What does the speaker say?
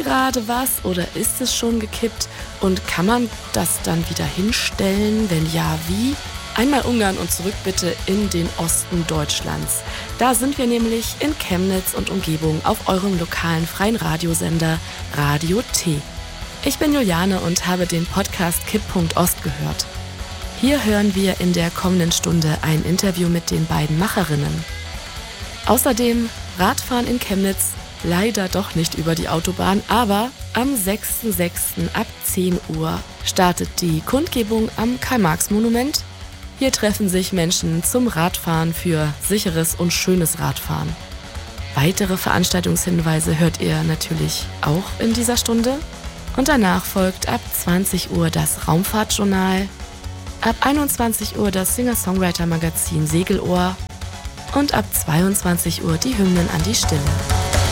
gerade was oder ist es schon gekippt? Und kann man das dann wieder hinstellen? Wenn ja, wie? Einmal Ungarn und zurück bitte in den Osten Deutschlands. Da sind wir nämlich in Chemnitz und Umgebung auf eurem lokalen freien Radiosender Radio T. Ich bin Juliane und habe den Podcast Kipppunkt Ost gehört. Hier hören wir in der kommenden Stunde ein Interview mit den beiden Macherinnen. Außerdem Radfahren in Chemnitz, leider doch nicht über die Autobahn, aber am 6.6. ab 10 Uhr startet die Kundgebung am Karl-Marx-Monument. Hier treffen sich Menschen zum Radfahren für sicheres und schönes Radfahren. Weitere Veranstaltungshinweise hört ihr natürlich auch in dieser Stunde. Und danach folgt ab 20 Uhr das Raumfahrtjournal, ab 21 Uhr das Singer-Songwriter-Magazin Segelohr und ab 22 Uhr die Hymnen an die Stille.